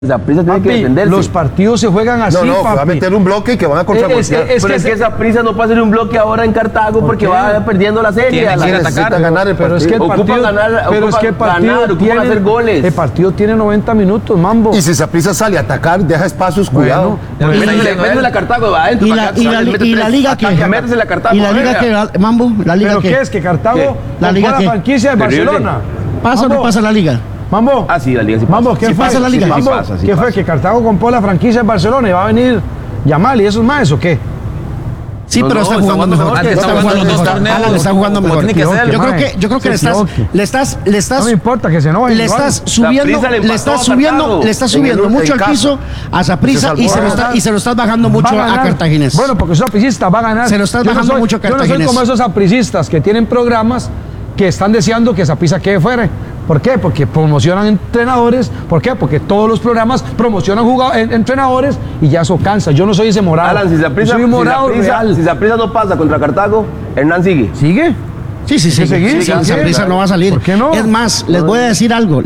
Saprissa tiene que defenderse. Los partidos se juegan así, papi. Va a meter un bloque que van a contragolpear. Es que Saprissa no puede hacer un bloque ahora en Cartago porque va perdiendo la serie. Necesita ganar el partido. Pero es que el partido tiene que hacer goles. El partido tiene 90 minutos, Mambo. Y si Saprissa sale a atacar, deja espacios, cuidado. Métese la Cartago adentro. ¿Y la liga que? Métese la Cartago. ¿Y la liga que, Mambo? ¿La liga ¿Pero qué es? ¿Que Cartago la liga la franquicia de Barcelona? ¿Pasa o no pasa la liga? Mambo. Ah, sí, la liga sí pasa. Mambo, ¿qué pasa la liga? Mambo, ¿qué fue? ¿Que Cartago compró la franquicia de Barcelona y va a venir Yamal y esos más o qué? Sí, pero está jugando mejor. Está jugando mejor. Yo creo que le estás no me importa que se enoje. Le estás subiendo mucho al piso a Saprissa y se lo estás bajando mucho a Cartaginés. Bueno, porque esos sapricistas van a ganar. Se lo estás bajando mucho a Cartaginés. Yo no soy como esos sapricistas que tienen programas que están deseando que Saprissa quede fuera. ¿Por qué? Porque promocionan entrenadores. ¿Por qué? Porque todos los programas promocionan entrenadores y ya eso cansa. Yo no soy ese morado. Alan, si Saprissa no pasa contra Cartago, Hernán sigue. ¿Sigue? Sí. Saprissa no va a salir. ¿Por qué no? Es más, les voy a decir algo.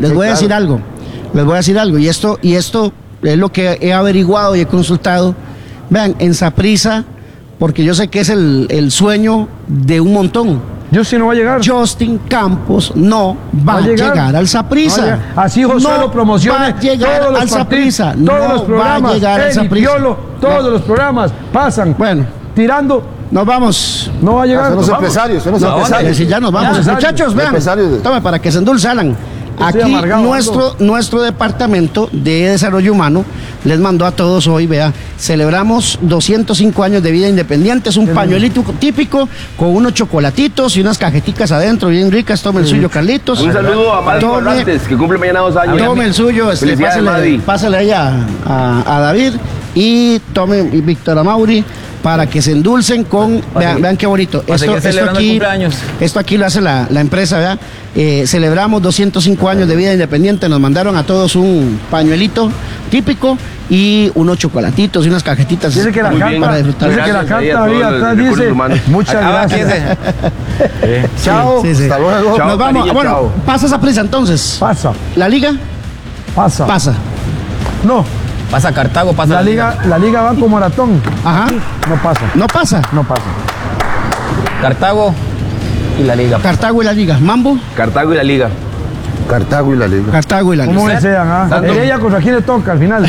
Y esto es lo que he averiguado y he consultado. Vean, en Saprissa, porque yo sé que es el sueño de un montón. Justin no va a llegar. Justin Campos no va a llegar al Saprissa. Así José lo promociona. Va a llegar al Saprissa. Todos los programas. Todos los programas pasan. Bueno, tirando. Nos vamos. No va a llegar. Son los empresarios. Ya nos vamos. Muchachos, vean. Tome para que se endulzaran. Aquí nuestro departamento de desarrollo humano les mandó a todos hoy, vea, celebramos 205 años de vida independiente. Es un pañuelito típico con unos chocolatitos y unas cajeticas adentro bien ricas. Tome el suyo, Carlitos. Un saludo a Madi Corrantes, que cumple mañana 2 años. Tome el suyo, pásale allá a David y tomen Víctor Amauri para que se endulcen con, vean qué bonito. Esto aquí lo hace la empresa, ¿verdad? Celebramos 205 años de vida independiente, nos mandaron a todos un pañuelito típico y unos chocolatitos y unas cajetitas. Dice que la carta, dice muchas gracias. Chao. Hasta luego. Nos vamos. Bueno, pasa esa prisa entonces. Pasa. ¿La liga? Pasa. No. Pasa Cartago, pasa la liga va con maratón. Ajá. No pasa. No pasa. Cartago y la liga. Cartago y la liga. Mambo. Cartago y la liga. Cartago y la liga. Cartago y la liga. ¿Cómo desean? Ella contra quién le toca al final.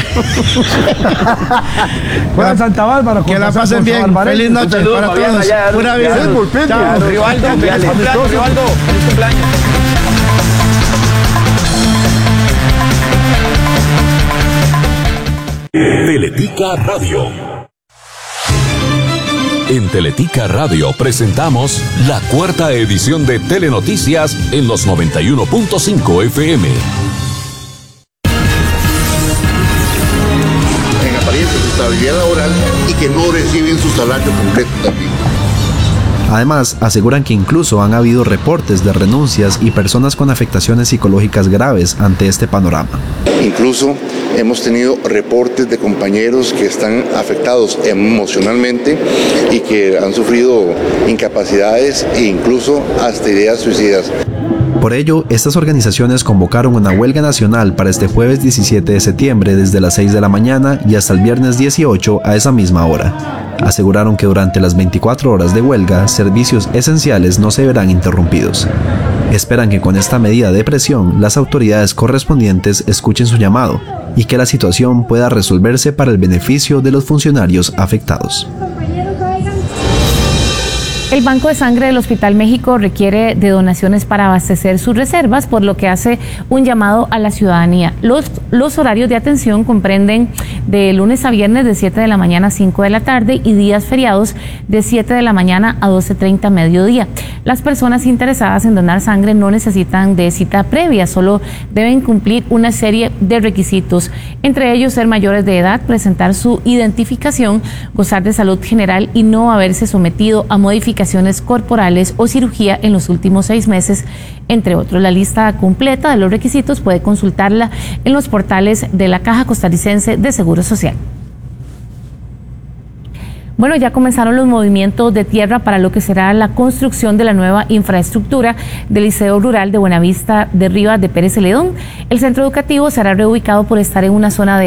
Juegan Santa Bárbara. Que la pasen bien. Feliz noche para todos. Pura vida. Rivaldo, feliz cumpleaños. Teletica Radio. En Teletica Radio presentamos la cuarta edición de Telenoticias en los 91.5 FM. En apariencia su estabilidad laboral y que no reciben su salario completo también. Además, aseguran que incluso han habido reportes de renuncias y personas con afectaciones psicológicas graves ante este panorama. Incluso hemos tenido reportes de compañeros que están afectados emocionalmente y que han sufrido incapacidades e incluso hasta ideas suicidas. Por ello, estas organizaciones convocaron una huelga nacional para este jueves 17 de septiembre desde las 6 de la mañana y hasta el viernes 18 a esa misma hora. Aseguraron que durante las 24 horas de huelga, servicios esenciales no se verán interrumpidos. Esperan que con esta medida de presión, las autoridades correspondientes escuchen su llamado y que la situación pueda resolverse para el beneficio de los funcionarios afectados. El Banco de Sangre del Hospital México requiere de donaciones para abastecer sus reservas, por lo que hace un llamado a la ciudadanía. Los horarios de atención comprenden de lunes a viernes de 7 de la mañana a 5 de la tarde y días feriados de 7 de la mañana a 12:30 mediodía. Las personas interesadas en donar sangre no necesitan de cita previa, solo deben cumplir una serie de requisitos, entre ellos ser mayores de edad, presentar su identificación, gozar de salud general y no haberse sometido a modificaciones corporales o cirugía en los últimos 6 meses, entre otros. La lista completa de los requisitos puede consultarla en los portales de la Caja Costarricense de Seguro Social. Bueno, ya comenzaron los movimientos de tierra para lo que será la construcción de la nueva infraestructura del Liceo Rural de Buenavista de Rivas de Pérez Celedón. El centro educativo será reubicado por estar en una zona de